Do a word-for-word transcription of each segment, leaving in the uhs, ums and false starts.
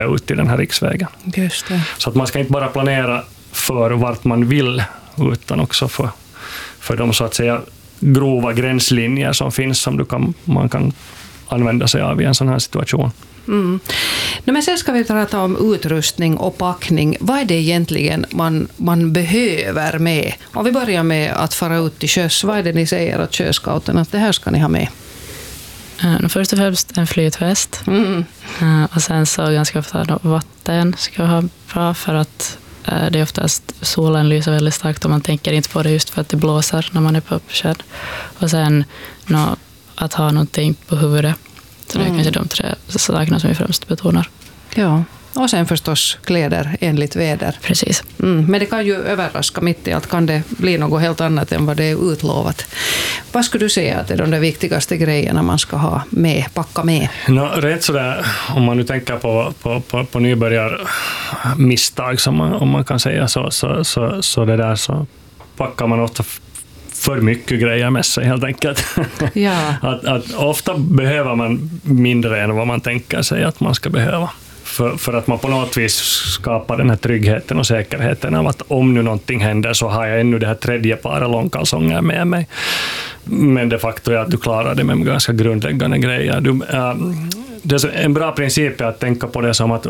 ut i den här riksvägen. Just det. Så att man ska inte bara planera för vart man vill, utan också för, för de så att säga grova gränslinjer som finns som du kan, man kan använda sig av i en sån här situation. Mm. No, men sen ska vi prata om utrustning och packning. Vad är det egentligen man, man behöver med? Om vi börjar med att fara ut till sjöss, vad är det ni säger att sjöscouten att det här ska ni ha med? Uh, först och främst en flytväst. Mm. Uh, och sen så ganska ofta vatten ska ha bra för att uh, det är oftast solen lyser väldigt starkt och man tänker inte på det just för att det blåser när man är på sjön. Och sen no, att ha någonting på huvudet. Så det är mm. kanske de tre sakerna som vi främst betonar. Ja, och sen förstås kläder enligt väder. Precis. Mm, men det kan ju överraska mitt i allt, kan det bli något helt annat än vad det är utlovat. Vad skulle du säga att är de där viktigaste grejerna man ska ha med, packa med? No, rätt sådär, om man nu tänker på, på, på, på nybörjarmisstag som man, om man kan säga så, så, så, så det där så packar man ofta för mycket grejer med sig helt enkelt. Ja. att, att ofta behöver man mindre än vad man tänker sig att man ska behöva. För, för att man på något vis skapar den här tryggheten och säkerheten av att om nu någonting händer så har jag ännu det här tredje paret långkalsonger med mig. Men de facto är att du klarar det med ganska grundläggande grejer. Du, äh, det är en bra princip är att tänka på det som att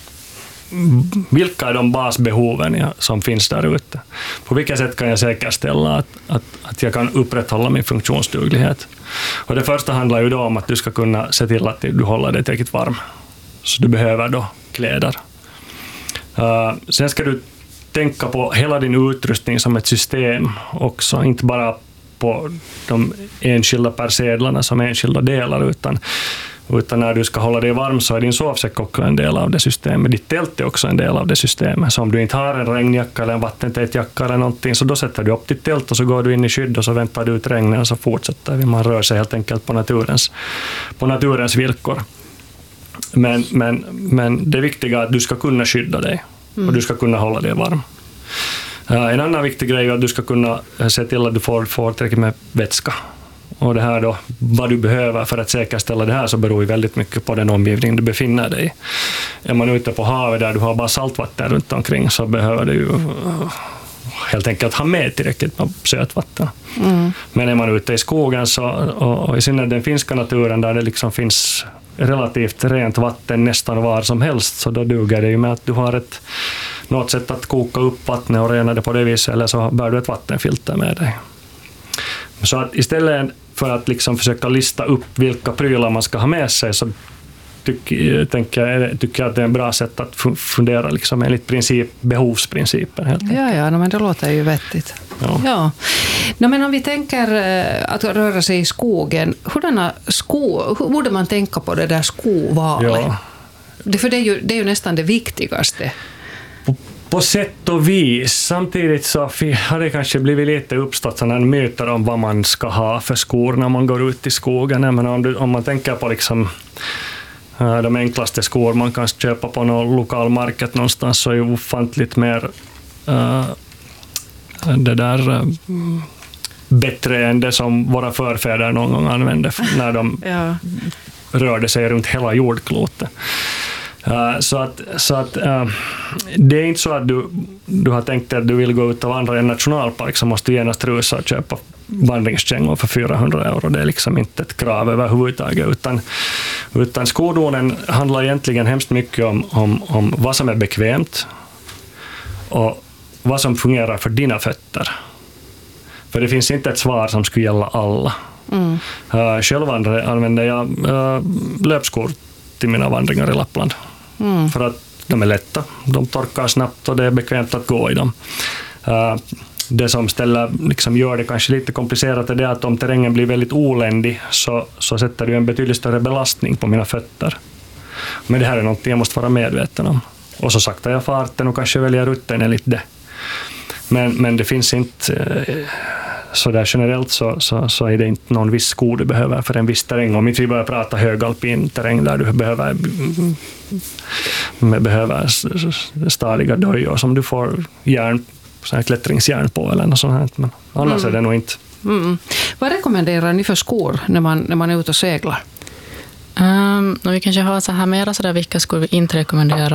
vilka är de basbehoven som finns där ute? På vilket sätt kan jag säkerställa att, att, att jag kan upprätthålla min funktionsduglighet? Och det första handlar ju då om att du ska kunna se till att du håller dig tillräckligt varm. Så du behöver då kläder. Uh, sen ska du tänka på hela din utrustning som ett system också, inte bara på de enskilda persedlarna som enskilda delar, utan Utan när du ska hålla dig varm så är din sovsäck också en del av det systemet. Ditt tält är också en del av det systemet. Så om du inte har en regnjacka eller en vattentät jacka eller någonting, så då sätter du upp ditt tält och så går du in i skydd och så väntar du ut regnen och så fortsätter vi. Man rör sig helt enkelt på naturens, på naturens villkor. Men, men, men det viktiga är att du ska kunna skydda dig och du ska kunna hålla dig varm. Uh, en annan viktig grej är att du ska kunna se till att du får, får tillräckligt med vätska. Och det här då, vad du behöver för att säkerställa det här så beror ju väldigt mycket på den omgivning du befinner dig i. Är man ute på havet där du har bara saltvatten runt omkring så behöver du ju helt enkelt ha med tillräckligt med sötvatten. Mm. Men är man ute i skogen så, och, och i synnerhet den finska naturen där det liksom finns relativt rent vatten nästan var som helst, så då duger det ju med att du har ett, något sätt att koka upp vattnet och rena det på det viset, eller så bär du ett vattenfilter med dig. Så att istället för att liksom försöka lista upp vilka prylar man ska ha med sig så tycker, tänker jag, tycker jag att det är en bra sätt att fundera liksom enligt princip, behovsprincipen. Helt ja, ja, men det låter ju vettigt. Ja. Ja. No, men om vi tänker att röra sig i skogen, hurdana sko, hur borde man tänka på det där skovalet? Ja. Det, för det är, ju, det är ju nästan det viktigaste. På sätt och vis. Samtidigt så har det kanske blivit lite uppstått sådana myter om vad man ska ha för skor när man går ut i skogen. Men om, du, om man tänker på liksom, uh, de enklaste skor man kan köpa på någon lokal market någonstans, så är ju ofantligt mer uh, det där uh, bättre än det som våra förfäder någon gång använde när de ja. rörde sig runt hela jordklotet. Uh, så att, så att uh, det är inte så att du, du har tänkt att du vill gå ut och vandra i en nationalpark, så måste du genast rusa och köpa vandringskängor för fyrahundra euro. Det är liksom inte ett krav överhuvudtaget, utan, utan skodonen handlar egentligen hemskt mycket om, om, om vad som är bekvämt och vad som fungerar för dina fötter. För det finns inte ett svar som skulle gälla alla. Mm. Uh, själv använder jag uh, löpskor till mina vandringar i Lappland. Mm. För att de är lätta, de torkar snabbt och det är bekvämt att gå i dem. Uh, det som ställer, liksom gör det kanske lite komplicerat är det att om terrängen blir väldigt oländig så, så sätter du en betydligt större belastning på mina fötter. Men det här är något jag måste vara medveten om. Och så saktar jag farten och kanske väljer rutten enligt det. Men, men det finns inte... Uh, så där generellt så, så, så är det inte någon viss sko du behöver för en viss terräng. Om inte vi börjar prata högalpin terräng där du behöver, behöver stadiga dojor som du får järn, så här klättringsjärn på eller något sånt här. Men annars mm. är det nog inte. Mm. Vad rekommenderar ni för skor när man, när man är ute och seglar? Um, vi kanske har så här mera så där, vilka skulle vi inte rekommendera